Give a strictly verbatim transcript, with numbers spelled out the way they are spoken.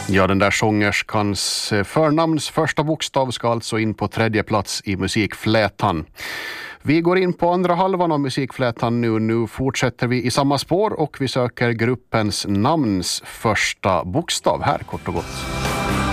Ja, den där sångerskans förnamns första bokstav ska alltså in på tredje plats i musikflätan. Vi går in på andra halvan av musikflätan nu. Nu fortsätter vi i samma spår och vi söker gruppens namns första bokstav här kort och gott.